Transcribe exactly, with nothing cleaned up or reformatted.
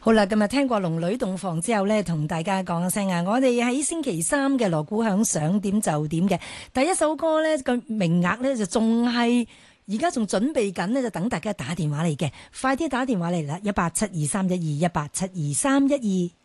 好啦，今日聽過龍女洞房之後呢，同大家講一聲啊，我哋喺星期三嘅鑼鼓響想點就點嘅第一首歌呢，個名額呢就仲係而家仲準備緊呢，就等大家打電話嚟嘅，快啲打電話嚟啦，一八七二三一二一八七二三一二。